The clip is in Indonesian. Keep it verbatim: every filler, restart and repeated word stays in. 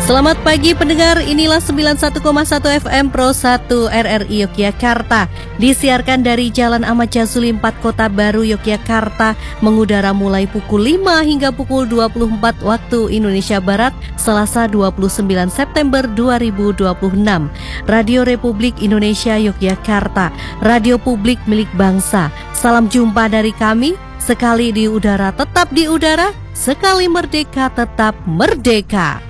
Selamat pagi pendengar, inilah sembilan puluh satu koma satu F M Pro satu R R I Yogyakarta. Disiarkan dari Jalan Ahmad Yazuli empat Kota Baru Yogyakarta, mengudara mulai pukul lima hingga pukul dua puluh empat waktu Indonesia Barat, Selasa dua puluh sembilan September dua ribu dua puluh enam. Radio Republik Indonesia Yogyakarta, radio publik milik bangsa. Salam jumpa dari kami, sekali di udara tetap di udara, sekali merdeka tetap merdeka.